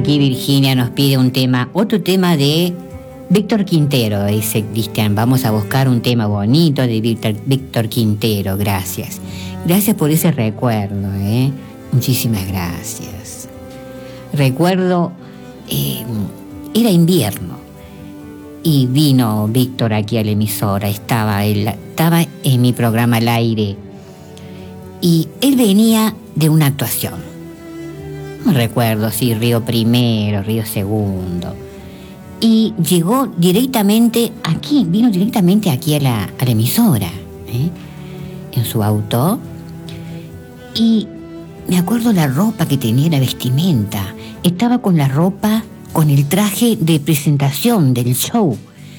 aquí Virginia nos pide un tema, otro tema de Víctor Quintero, dice Cristian. Vamos a buscar un tema bonito de Víctor Quintero, gracias. Gracias por ese recuerdo, muchísimas gracias. Recuerdo, era invierno y vino Víctor aquí a la emisora, estaba en mi programa al aire y él venía de una actuación. No recuerdo si Río Primero, Río Segundo. Y llegó directamente aquí, vino directamente aquí a la emisora, en su auto. Y me acuerdo la ropa que tenía, la vestimenta. Estaba con la ropa, con el traje de presentación del show.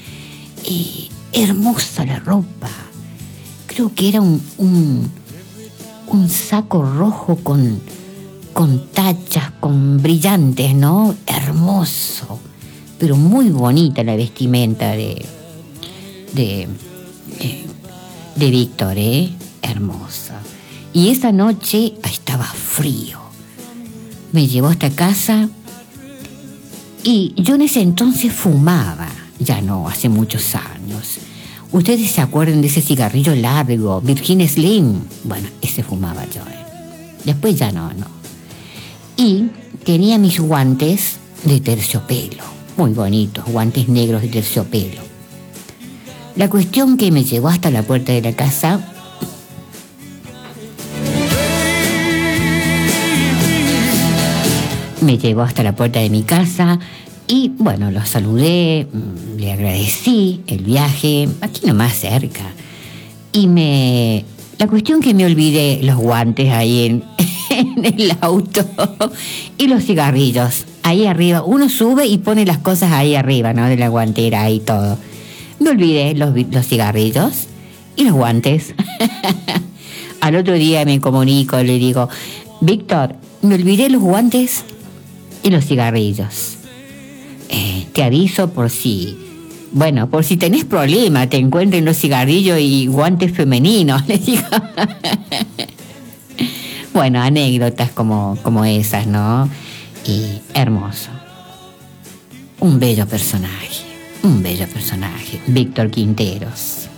Hermosa la ropa. Creo que era un saco rojo con tachas, con brillantes, ¿no? Hermoso. Pero muy bonita la vestimenta de Víctor, hermosa. Y esa noche estaba frío. Me llevó hasta casa y yo en ese entonces fumaba. Ya no, hace muchos años. ¿Ustedes se acuerdan de ese cigarrillo largo, Virgin Slim? Bueno, ese fumaba yo. Después ya no. Y tenía mis guantes de terciopelo. Muy bonitos, guantes negros de terciopelo. La cuestión que me llevó hasta la puerta de la casa. Me llevó hasta la puerta de mi casa y, bueno, lo saludé, le agradecí el viaje, aquí nomás cerca. Y la cuestión que me olvidé los guantes ahí en el auto y los cigarrillos. Ahí arriba, uno sube y pone las cosas ahí arriba, ¿no? De la guantera y todo. Me olvidé los cigarrillos y los guantes. Al otro día me comunico, le digo, Víctor, me olvidé los guantes y los cigarrillos. Te aviso por si tenés problema, te encuentren los cigarrillos y guantes femeninos, le digo. Bueno, anécdotas como esas, ¿no? Y hermoso. Un bello personaje, Víctor Quinteros.